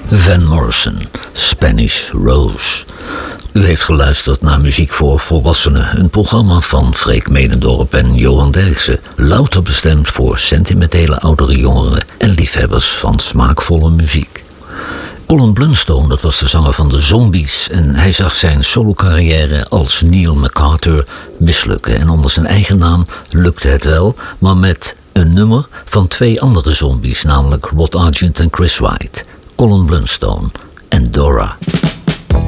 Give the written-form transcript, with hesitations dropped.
Van Morrison, Spanish Rose. U heeft geluisterd naar Muziek voor Volwassenen, een programma van Freek Medendorp en Johan Derksen, louter bestemd voor sentimentele oudere jongeren en liefhebbers van smaakvolle muziek. Colin Blunstone, dat was de zanger van de Zombies en hij zag zijn solocarrière als Neil MacArthur mislukken. En onder zijn eigen naam lukte het wel, maar met een nummer van 2 andere zombies, namelijk Rod Argent en Chris White, Colin Blunstone en Dora.